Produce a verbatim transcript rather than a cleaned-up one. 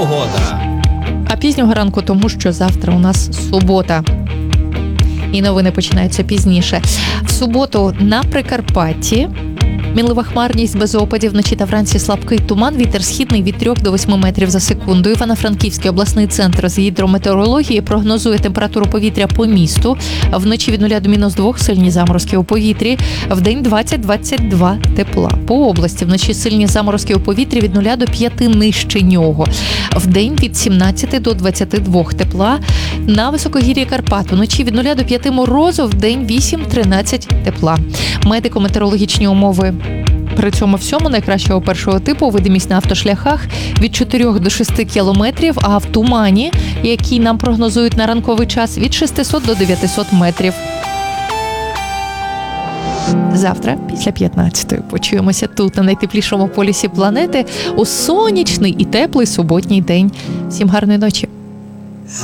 погода. А пізнього ранку тому, що завтра у нас субота. І новини починаються пізніше. В суботу на Прикарпатті мінлива хмарність без опадів, вночі та вранці слабкий туман, вітер східний від трьох до восьми метрів за секунду. Івано-Франківський обласний центр з гідрометеорології прогнозує температуру повітря по місту. Вночі від нуля до мінус двох сильні заморозки у повітрі, вдень двадцять - двадцять два тепла. По області вночі сильні заморозки у повітрі від нуля до п'яти нижче нього. Вдень від сімнадцяти до двадцяти двох тепла. На високогір'ї Карпат вночі від нуля до п'яти морозу, вдень вісім - тринадцять тепла. Медико-метеорологічні умови при цьому всьому найкращого першого типу: видимість на автошляхах від чотирьох до шести кілометрів, а в тумані, який нам прогнозують на ранковий час, від шестисот до дев'ятисот метрів. Завтра після п'ятнадцятої почуємося тут, на найтеплішому полюсі планети, у сонячний і теплий суботній день. Всім гарної ночі!